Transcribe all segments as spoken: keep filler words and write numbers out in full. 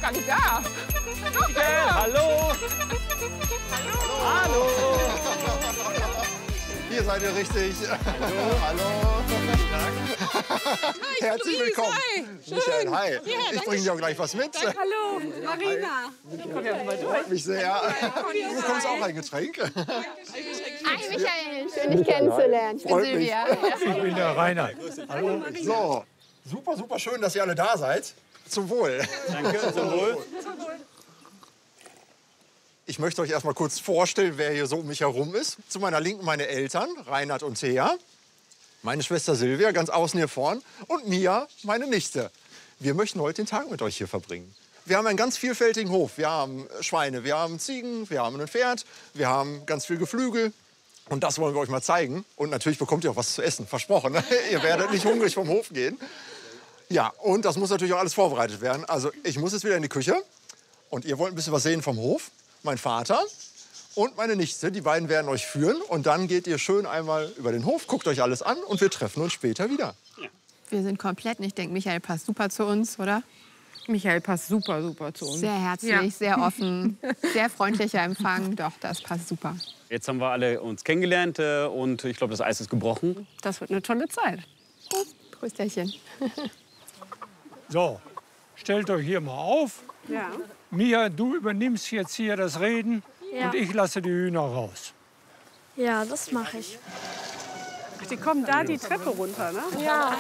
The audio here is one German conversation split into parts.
gar nicht da. Doch, Michael, hallo. Hallo. Hallo. Hier seid ihr richtig. Hallo. Hallo. Herzlich willkommen. Hi. Michael, hi. Ich bringe dir auch gleich was mit. Hallo, Marina. Freut mich sehr. Du bekommst auch ein Getränk. Hi Michael, schön dich kennenzulernen. Ich bin Freut mich. Silvia. Ich bin der Rainer. Hallo. So, super, super schön, dass ihr alle da seid. Zum Wohl. Danke, zum Wohl. Ich möchte euch erst mal kurz vorstellen, wer hier so um mich herum ist. Zu meiner Linken meine Eltern, Reinhard und Thea. Meine Schwester Silvia, ganz außen hier vorn. Und Mia, meine Nichte. Wir möchten heute den Tag mit euch hier verbringen. Wir haben einen ganz vielfältigen Hof. Wir haben Schweine, wir haben Ziegen, wir haben ein Pferd, wir haben ganz viel Geflügel. Und das wollen wir euch mal zeigen. Und natürlich bekommt ihr auch was zu essen, versprochen. Ne? Ihr werdet nicht hungrig vom Hof gehen. Ja, und das muss natürlich auch alles vorbereitet werden. Also ich muss jetzt wieder in die Küche. Und ihr wollt ein bisschen was sehen vom Hof. Mein Vater und meine Nichte, die beiden werden euch führen. Und dann geht ihr schön einmal über den Hof, guckt euch alles an und wir treffen uns später wieder. Wir sind komplett, ich denke, Michael passt super zu uns, oder? Michael passt super, super zu uns. Sehr herzlich, Ja. sehr offen, sehr freundlicher Empfang. Doch, das passt super. Jetzt haben wir alle uns kennengelernt äh, und ich glaube, das Eis ist gebrochen. Das wird eine tolle Zeit. Prösterchen. So, stellt euch hier mal auf. Ja. Mia, du übernimmst jetzt hier das Reden Ja. und ich lasse die Hühner raus. Ja, das mache ich. Die kommen da die Treppe runter, ne? Ja.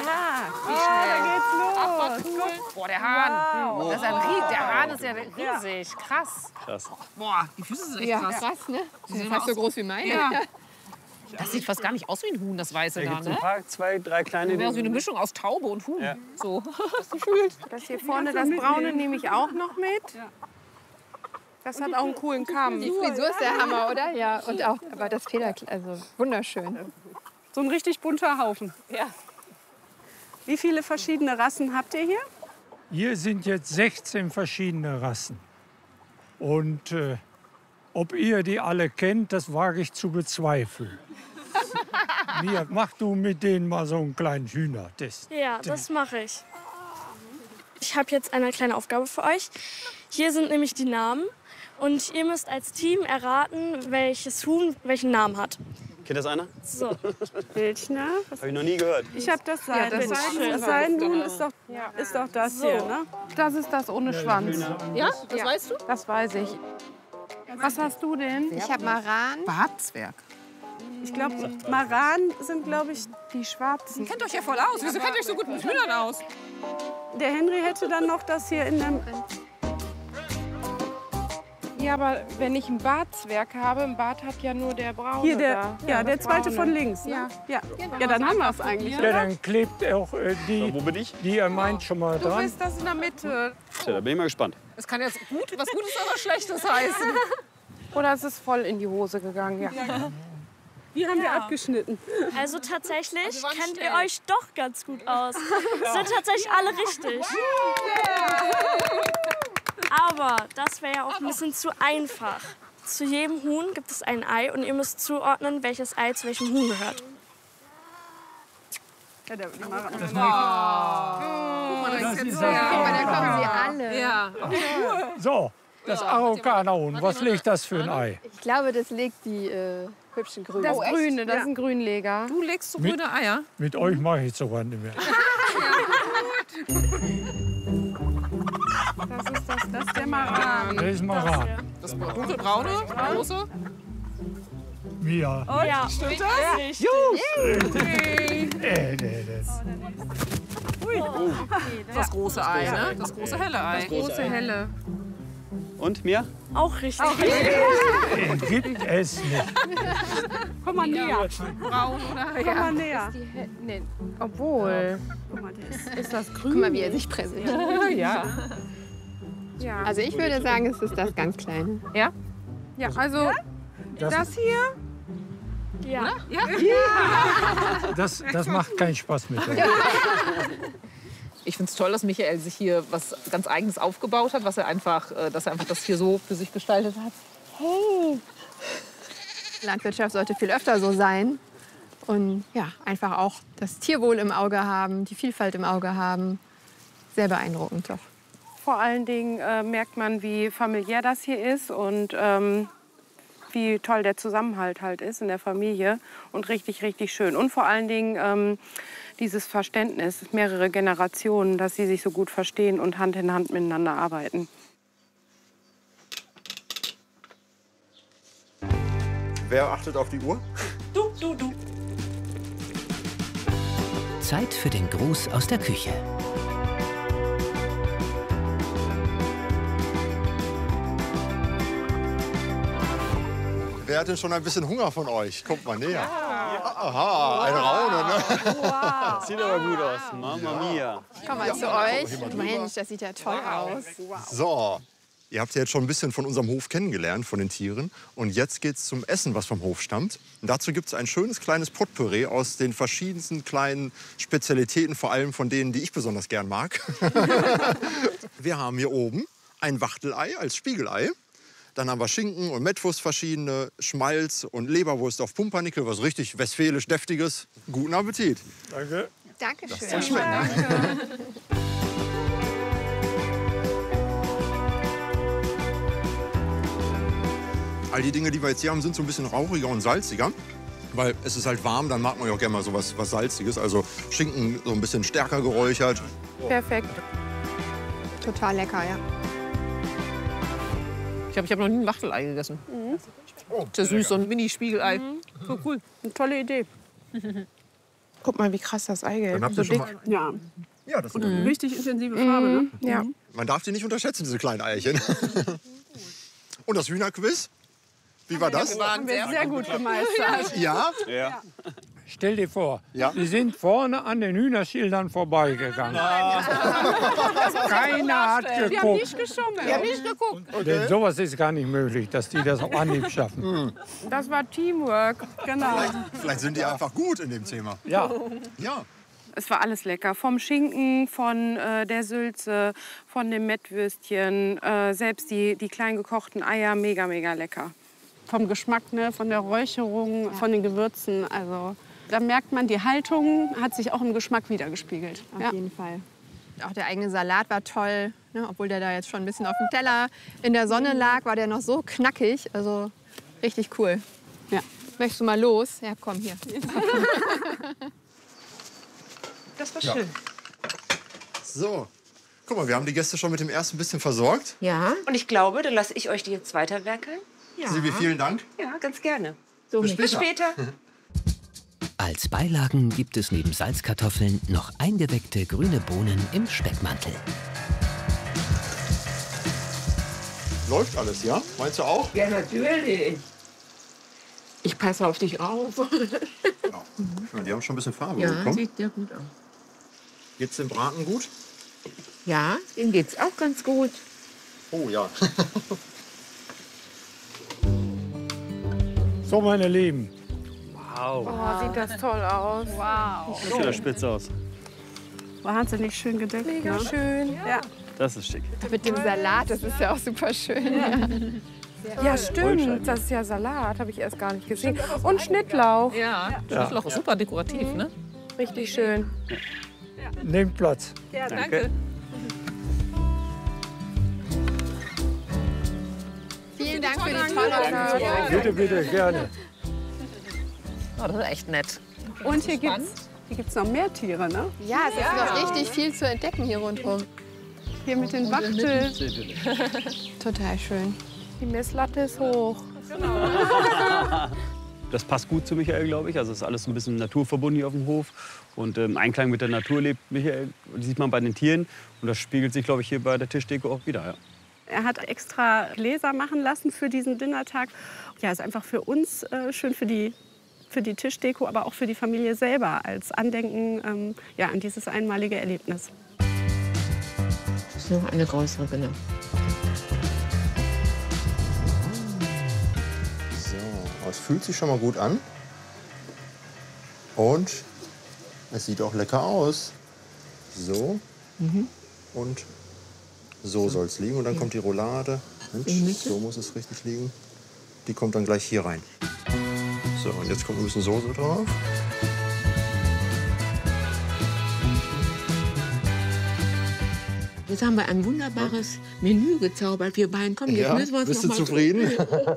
Da geht's los. Boah, der Hahn. Das ist ein Ries der Hahn ist ja riesig. Krass. Krass. Boah, die Füße sind echt Ja, krass. krass, ne? Die sind fast so groß wie meine. Ja. Das sieht fast gar nicht aus wie ein Huhn, das Weiße Da da, gibt es ein ne? paar, zwei, drei kleine. Wäre so eine Mischung aus Taube und Huhn. Ja. So. Das hier vorne, das Braune nehme ich auch noch mit. Das hat auch einen coolen Kamm. Die Frisur ist der Hammer, oder? Ja, und auch, aber das Federkleid, also wunderschön. So ein richtig bunter Haufen. Ja. Wie viele verschiedene Rassen habt ihr hier? Hier sind jetzt sechzehn verschiedene Rassen. Und äh, ob ihr die alle kennt, das wage ich zu bezweifeln. Mia, mach du mit denen mal so einen kleinen Hühnertest. Ja, das mache ich. Ich habe jetzt eine kleine Aufgabe für euch. Hier sind nämlich die Namen. Und ihr müsst als Team erraten, welches Huhn welchen Namen hat. Kennt das einer? So. Bildchner. Habe ich noch nie gehört. Ich habe das Seiden. das das ist schön. Seidenhuhn ist doch, ist doch das hier, ne? Das ist das ohne Schwanz. Ja, das weißt du? Das weiß ich. Was hast du denn? Ich habe Maran. Bartzwerg. Ich glaube, Maran sind, glaube ich, Die schwarzen. Kennt euch ja voll aus. Wieso kennt euch so gut mit Hühnern aus? der Henry hätte dann noch das hier in dem... Ja, aber wenn ich einen Bartzwerg habe, ein Bart hat ja nur der braune Hier, der, da. ja, der das zweite braune. von links. Ne? Ja. Ja. Ja, dann haben wir es eigentlich. Ja, Oder? dann klebt auch äh, die, Wo bin ich? die ihr meint, schon mal Du dran. bist das in der Mitte. Tja, da bin ich mal gespannt. Es kann jetzt gut, was Gutes oder Schlechtes heißen. Oder es ist voll in die Hose gegangen. Ja. Die haben wir abgeschnitten. Also tatsächlich kennt ihr euch doch ganz gut aus. Sind tatsächlich alle richtig. Aber das wäre ja auch ein bisschen zu einfach. Zu jedem Huhn gibt es ein Ei und ihr müsst zuordnen, welches Ei zu welchem Huhn gehört. Ja, der, die Maran. Das ist Aber da kommen sie alle. Ja. So, das Araukanerhuhn, was legt das für ein Ei? Ich glaube, das legt die äh, hübschen Grünen. Das Oh, echt? Grüne, das ist ein Grünleger. Du legst so grüne Eier. Mit euch mache ich sogar nicht mehr. Das ist das. Das ist der Maran. Das ist Maran. Das dunkelbraune, große. Mia. Ja, stimmt das? Richtig. Äh, nee, das. Das große Ei, ne? Das große helle Ei. Große Helle. Und, Mia? Auch richtig. Äh, gibt es nicht. Komm mal näher. Braun oder? Komm mal näher. Die Hä- nee. Obwohl. Guck mal, der ist Ist das Guck grün? mal, wie er sich präsentiert. Ja. Ja. Also ich würde sagen, es ist das ganz Kleine. Ja, also Das, das hier. Ja. das, das macht keinen Spaß mit euch. Ich finde es toll, dass Michael sich hier was ganz Eigenes aufgebaut hat, was er einfach, äh, dass er einfach das hier so für sich gestaltet hat. Landwirtschaft sollte viel öfter so sein. Und ja, einfach auch das Tierwohl im Auge haben, die Vielfalt im Auge haben. Sehr beeindruckend, doch. Vor allen Dingen äh, merkt man, wie familiär das hier ist und ähm, wie toll der Zusammenhalt halt ist in der Familie und richtig, richtig schön. Und vor allen Dingen ähm, dieses Verständnis, mehrere Generationen, dass sie sich so gut verstehen und Hand in Hand miteinander arbeiten. Wer achtet auf die Uhr? Du, du, du. Zeit für den Gruß aus der Küche. Wer hat denn schon ein bisschen Hunger von euch? Kommt mal näher. Ja. Aha, eine Raune, ne? Wow. Das sieht aber gut aus. Mama mia. Komm mal zu euch. Mensch, das sieht ja toll aus. So, ihr habt ja jetzt schon ein bisschen von unserem Hof kennengelernt, von den Tieren. Und jetzt geht's zum Essen, was vom Hof stammt. Und dazu gibt es ein schönes kleines Potpourri aus den verschiedensten kleinen Spezialitäten, vor allem von denen, die ich besonders gern mag. Wir haben hier oben ein Wachtelei als Spiegelei. Dann haben wir Schinken und Mettwurst verschiedene, Schmalz und Leberwurst auf Pumpernickel, was richtig westfälisch deftiges. Guten Appetit. Danke. Dankeschön. Das soll schmecken. Danke. All die Dinge, die wir jetzt hier haben, sind so ein bisschen rauchiger und salziger. Weil es ist halt warm, dann mag man ja auch gerne mal so was, was Salziges. Also Schinken so ein bisschen stärker geräuchert. Perfekt. Total lecker, ja. Ich glaube, ich habe noch nie ein Wachtelei gegessen. Mhm. Oh, das ist süß, so ein Mini-Spiegelei. Mhm. Voll cool. Eine tolle Idee. Guck mal, wie krass das Eigelb Dann habt so ihr schon dick. mal- Ja. Ja, das ist Mhm. Richtig intensive Farbe, ne? Ja. Man darf die nicht unterschätzen, diese kleinen Eierchen. Und das Hühnerquiz? Wie war das? Haben wir sehr gut gemeistert. Ja? Ja. Stell dir vor, Ja. wir sind vorne an den Hühnerschildern vorbeigegangen. Keiner hat Wir haben geguckt. nicht geschummelt. Wir haben nicht geguckt. Denn sowas ist gar nicht möglich, dass die das auf Anhieb schaffen. Das war Teamwork. Genau. Vielleicht, vielleicht sind die einfach gut in dem Thema. Ja. Ja. Es war alles lecker. Vom Schinken, von äh, der Sülze, von dem Mettwürstchen, äh, selbst die, die klein gekochten Eier, mega, mega lecker. Vom Geschmack, ne? Von der Räucherung, von den Gewürzen. Also da merkt man, die Haltung hat sich auch im Geschmack wiedergespiegelt. Auf Ja. jeden Fall. Auch der eigene Salat war toll. Ne? Obwohl der da jetzt schon ein bisschen auf dem Teller in der Sonne lag, war der noch so knackig. Also richtig cool. Ja. Möchtest du mal los? Ja, komm hier. Das war Ja. schön. So. Guck mal, wir haben die Gäste schon mit dem ersten bisschen versorgt. Ja. Und ich glaube, dann lasse ich euch die jetzt weiterwerkeln. Ja. Silvi, vielen Dank. Ja, ganz gerne. So, bis Bis später. später. Als Beilagen gibt es neben Salzkartoffeln noch eingeweckte grüne Bohnen im Speckmantel. Läuft alles, ja? Meinst du auch? Ja, natürlich. Ich passe auf dich auf. Ja, die haben schon ein bisschen Farbe Ja, bekommen. sieht sehr gut aus. Geht's dem Braten gut? Ja, dem geht's auch ganz gut. Oh ja. So, meine Lieben. Wow. Oh, sieht das toll aus. Wow. Das sieht ja spitze aus. Wahnsinnig schön gedeckt. Mega ne? schön. Ja. Das ist schick. Mit dem Salat, das ist ja auch super schön. Ja. Ja, stimmt. Das ist ja Salat, habe ich erst gar nicht gesehen. Und Schnittlauch. Ja, Schnittlauch ist super dekorativ, ne? Richtig schön. Nehmt Platz. Ja, danke. Vielen Dank für die tolle Führung. Bitte, bitte, gerne. Oh, das ist echt nett. Und hier gibt es hier gibt's noch mehr Tiere, ne? Ja, es ist noch richtig viel zu entdecken hier rundherum. Hier mit den Wachteln. Total schön. Die Messlatte ist hoch. Das passt gut zu Michael, glaube ich. Also es ist alles ein bisschen naturverbunden hier auf dem Hof. Und im Einklang mit der Natur lebt Michael. Das sieht man bei den Tieren. Und das spiegelt sich, glaube ich, hier bei der Tischdeko auch wieder. Ja. Er hat extra Gläser machen lassen für diesen Dinnertag. Ja, ist einfach für uns äh, schön für die, für die Tischdeko, aber auch für die Familie selber als Andenken ähm, ja, an dieses einmalige Erlebnis. Das ist noch eine größere, genau. So, es fühlt sich schon mal gut an. Und es sieht auch lecker aus. So. Mhm. Und so soll es liegen. Und dann kommt die Roulade. In die Mitte? So muss es richtig liegen. Die kommt dann gleich hier rein. So, und jetzt kommt ein bisschen Soße drauf. Jetzt haben wir ein wunderbares Menü gezaubert, wir beiden. Komm, jetzt Ja, müssen wir uns bist noch du mal zufrieden?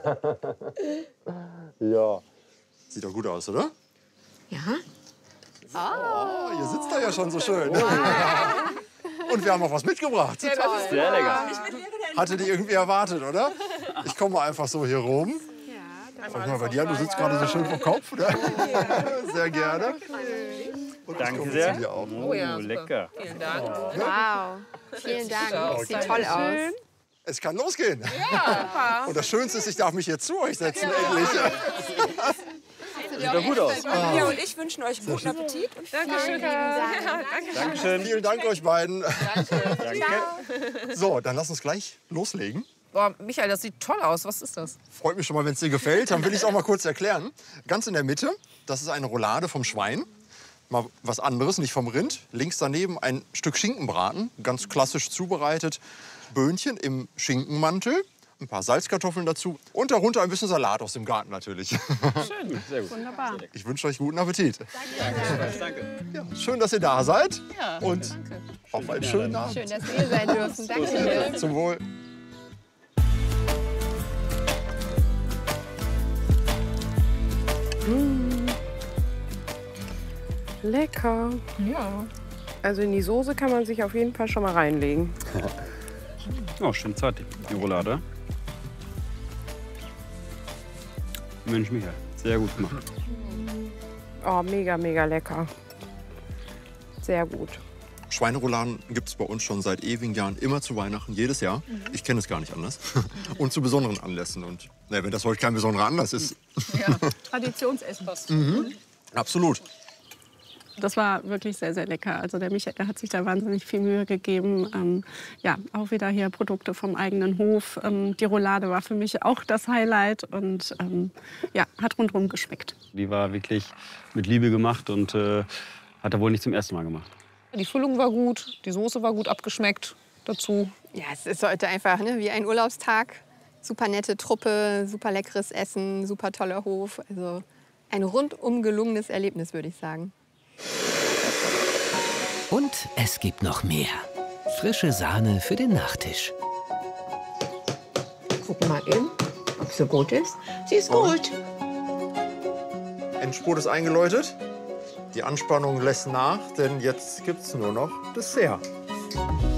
Ja. Sieht doch gut aus, oder? Ja. Oh, ihr sitzt da ja schon so schön. Und wir haben auch was mitgebracht. Sehr lecker. Hatte die irgendwie erwartet, oder? Ich komme einfach so hier rum. Guck mal bei dir, du sitzt gerade so schön vom Kopf. Oder? Sehr gerne. Und ich Danke komme sehr. zu dir auch. Oh, ja, lecker. Vielen Dank. Wow, vielen Dank. Sieht toll aus. Es kann losgehen. Ja. Und das Schönste ist, ich darf mich jetzt zu euch setzen, endlich. Sieht doch gut aus. Ja, und ich wünsche euch guten Appetit. Und Dankeschön. Dankeschön. Vielen Dank euch beiden. Danke. So, dann lass uns gleich loslegen. Boah, Michael, das sieht toll aus. Was ist das? Freut mich schon mal, wenn es dir gefällt. Dann will ich es auch mal kurz erklären. Ganz in der Mitte, das ist eine Roulade vom Schwein. Mal was anderes, nicht vom Rind. Links daneben ein Stück Schinkenbraten, ganz klassisch zubereitet. Böhnchen im Schinkenmantel, ein paar Salzkartoffeln dazu und darunter ein bisschen Salat aus dem Garten natürlich. Schön, sehr gut. Wunderbar. Ich wünsche euch guten Appetit. Danke. Danke. Ja, schön, dass ihr da seid. Ja, und danke. auf einen schönen Abend. Schön, dass wir hier sein dürfen. Danke. Zum Wohl. Mmh. Lecker. Ja. Also in die Soße kann man sich auf jeden Fall schon mal reinlegen. Oh, schön zartig, die Roulade. Mensch, Michael, sehr gut gemacht. Oh, mega, mega lecker. Sehr gut. Schweinerouladen gibt es bei uns schon seit ewigen Jahren, immer zu Weihnachten, jedes Jahr. Ich kenne es gar nicht anders. Und zu besonderen Anlässen. Und na, wenn das heute kein besonderer Anlass ist. Ja, Traditionsessen. Mhm. Absolut. Das war wirklich sehr, sehr lecker. Also der Michael der hat sich da wahnsinnig viel Mühe gegeben. Ähm, ja, auch wieder hier Produkte vom eigenen Hof. Ähm, die Roulade war für mich auch das Highlight und ähm, ja, hat rundherum geschmeckt. Die war wirklich mit Liebe gemacht und äh, hat er wohl nicht zum ersten Mal gemacht. Die Füllung war gut, die Soße war gut abgeschmeckt dazu. Ja, es ist heute einfach ne, wie ein Urlaubstag. Super nette Truppe, super leckeres Essen, super toller Hof. Also ein rundum gelungenes Erlebnis, würde ich sagen. Und es gibt noch mehr. Frische Sahne für den Nachtisch. Guck mal eben, ob sie gut ist. Sie ist gut. Endspurt ist eingeläutet. Die Anspannung lässt nach, denn jetzt gibt's nur noch Dessert.